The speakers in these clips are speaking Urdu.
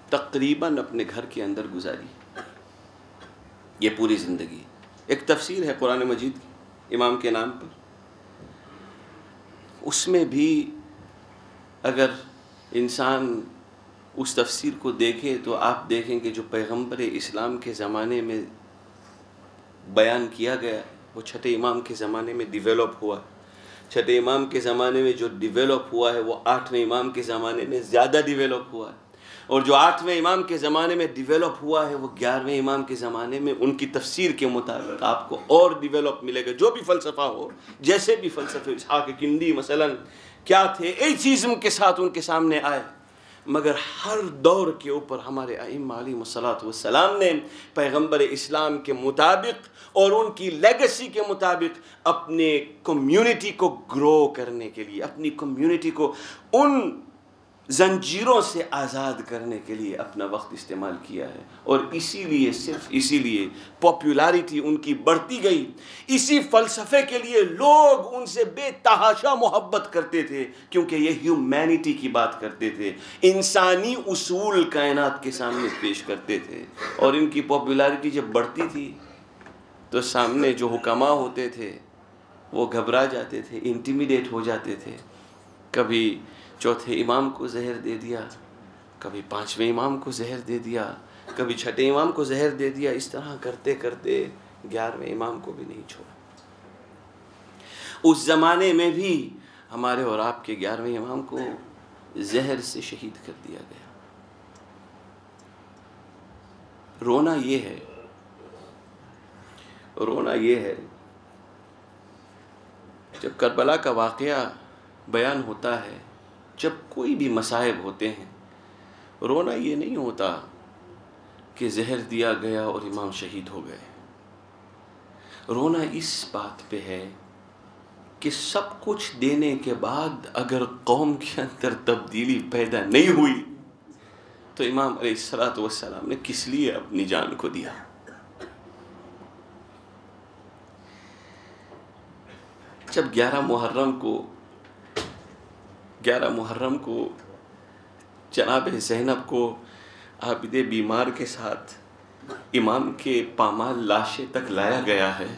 تقریباً اپنے گھر کے اندر گزاری، یہ پوری زندگی۔ ایک تفسیر ہے قرآن مجید کی امام کے نام پر، اس میں بھی اگر انسان اس تفسیر کو دیکھے تو آپ دیکھیں کہ جو پیغمبر اسلام کے زمانے میں بیان کیا گیا وہ چھٹے امام کے زمانے میں ڈیولپ ہوا، چھٹے امام کے زمانے میں جو ڈیولپ ہوا ہے وہ 8ویں امام کے زمانے میں زیادہ ڈیولپ ہوا ہے، اور جو 8ویں امام کے زمانے میں ڈیولپ ہوا ہے وہ 11ویں امام کے زمانے میں ان کی تفسیر کے مطابق آپ کو اور ڈیولپ ملے گا۔ جو بھی فلسفہ ہو، جیسے بھی فلسفے، اسحاق کندی مثلا کیا تھے، ایتھیزم کے ساتھ ان کے سامنے آئے، مگر ہر دور کے اوپر ہمارے ائمہ علیہم الصلوۃ والسلام نے پیغمبر اسلام کے مطابق اور ان کی لیگیسی کے مطابق اپنے کمیونٹی کو گرو کرنے کے لیے، اپنی کمیونٹی کو ان زنجیروں سے آزاد کرنے کے لیے اپنا وقت استعمال کیا ہے، اور اسی لیے، صرف اسی لیے پاپولیرٹی ان کی بڑھتی گئی۔ اسی فلسفے کے لیے لوگ ان سے بے تحاشا محبت کرتے تھے، کیونکہ یہ ہیومینٹی کی بات کرتے تھے، انسانی اصول کائنات کے سامنے پیش کرتے تھے، اور ان کی پاپولیرٹی جب بڑھتی تھی تو سامنے جو حکماء ہوتے تھے وہ گھبرا جاتے تھے، انٹیمیڈیٹ ہو جاتے تھے۔ کبھی چوتھے امام کو زہر دے دیا، کبھی 5ویں امام کو زہر دے دیا، کبھی چھٹے امام کو زہر دے دیا، اس طرح کرتے کرتے 11ویں امام کو بھی نہیں چھوڑا۔ اس زمانے میں بھی ہمارے اور آپ کے 11ویں امام کو زہر سے شہید کر دیا گیا۔ رونا یہ ہے جب کربلا کا واقعہ بیان ہوتا ہے، جب کوئی بھی مصائب ہوتے ہیں، رونا یہ نہیں ہوتا کہ زہر دیا گیا اور امام شہید ہو گئے۔ رونا اس بات پہ ہے کہ سب کچھ دینے کے بعد اگر قوم کے اندر تبدیلی پیدا نہیں ہوئی تو امام علیہ الصلوۃ والسلام نے کس لیے اپنی جان کو دیا۔ جب 11 محرم کو جناب زینب کو عابد بیمار کے ساتھ امام کے پامال لاشے تک لایا گیا ہے،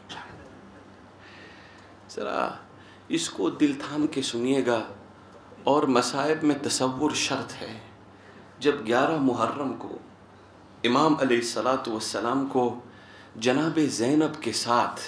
ذرا اس کو دل تھام کے سنیے گا، اور مصائب میں تصور شرط ہے۔ جب 11 محرم کو امام علیہ الصلوۃ والسلام کو جناب زینب کے ساتھ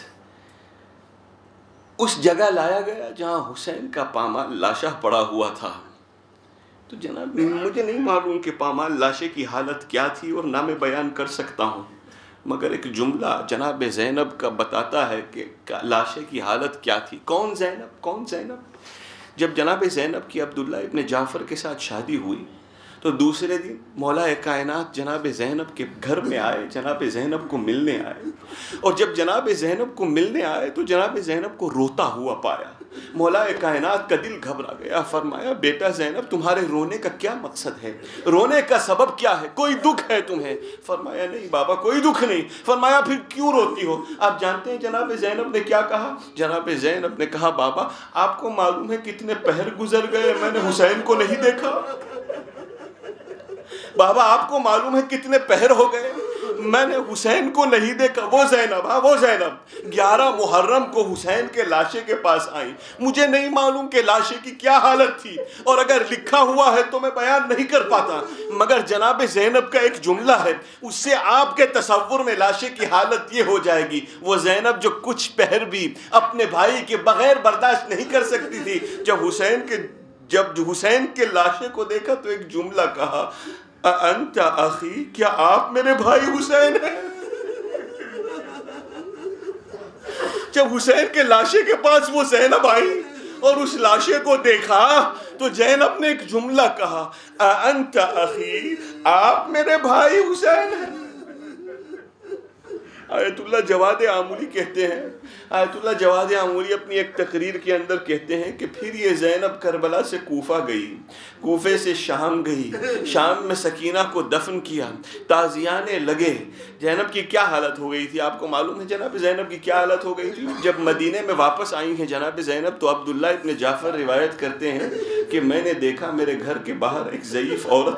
اس جگہ لایا گیا جہاں حسین کا پامال لاشہ پڑا ہوا تھا، تو جناب مجھے نہیں معلوم کہ پامال لاشے کی حالت کیا تھی اور نہ میں بیان کر سکتا ہوں، مگر ایک جملہ جناب زینب کا بتاتا ہے کہ لاشے کی حالت کیا تھی۔ کون زینب؟ جب جناب زینب کی عبداللہ ابن جعفر کے ساتھ شادی ہوئی تو دوسرے دن مولا کائنات جناب زینب کے گھر میں آئے، جناب زینب کو ملنے آئے، اور جب جناب زینب کو ملنے آئے تو جناب زینب کو روتا ہوا پایا۔ مولا کائنات کا دل گھبرا گیا، فرمایا بیٹا زینب تمہارے رونے کا کیا مقصد ہے؟ رونے کا سبب کیا ہے؟ کوئی دکھ ہے تمہیں؟ فرمایا نہیں بابا کوئی دکھ نہیں۔ فرمایا پھر کیوں روتی ہو؟ آپ جانتے ہیں جناب زینب نے کیا کہا؟ جناب زینب نے کہا بابا آپ کو معلوم ہے کتنے پہر گزر گئے میں نے حسین کو نہیں دیکھا۔ بابا آپ کو معلوم ہے کتنے پہر ہو گئے میں نے حسین کو نہیں دیکھا۔ وہ زینب 11 محرم کو حسین کے لاشے کے پاس آئی، مجھے نہیں معلوم کہ لاشے کی کیا حالت تھی، اور اگر لکھا ہوا ہے تو میں بیان نہیں کر پاتا، مگر جناب زینب کا ایک جملہ ہے، اس سے آپ کے تصور میں لاشے کی حالت یہ ہو جائے گی۔ وہ زینب جو کچھ پہر بھی اپنے بھائی کے بغیر برداشت نہیں کر سکتی تھی، جب حسین کے لاشے کو دیکھا تو ایک جملہ کہا، انت اخی، کیا آپ میرے بھائی حسین ہیں؟ جب حسین کے لاشے کے پاس وہ زینب آئی اور اس لاشے کو دیکھا تو زینب نے ایک جملہ کہا، انت اخی، آپ میرے بھائی حسین ہیں۔ آیت اللہ جواد آمولی کہتے ہیں، آیت اللہ جواد آمولی اپنی ایک تقریر کے اندر کہتے ہیں کہ پھر یہ زینب کربلا سے کوفہ گئی، کوفے سے شام گئی، شام میں سکینہ کو دفن کیا، تازیانے لگے۔ زینب کی کیا حالت ہو گئی تھی آپ کو معلوم ہے؟ جناب زینب کی کیا حالت ہو گئی تھی؟ جب مدینے میں واپس آئی ہیں جناب زینب تو عبداللہ ابن جعفر روایت کرتے ہیں کہ میں نے دیکھا میرے گھر کے باہر ایک ضعیف عورت